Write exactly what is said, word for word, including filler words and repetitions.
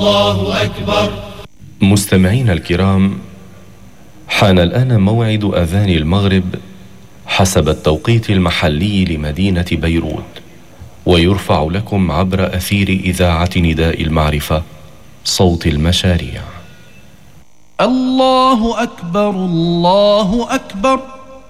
الله أكبر. مستمعينا الكرام، حان الآن موعد أذان المغرب حسب التوقيت المحلي لمدينة بيروت، ويرفع لكم عبر أثير إذاعة نداء المعرفة صوت المشاريع. الله أكبر الله أكبر.